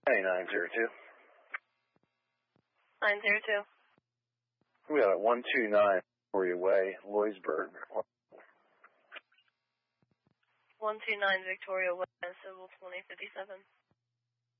Hey, 902. 902. We got a 129 Victoria Way, Loysburg. 129 Victoria Way, Civil 2057.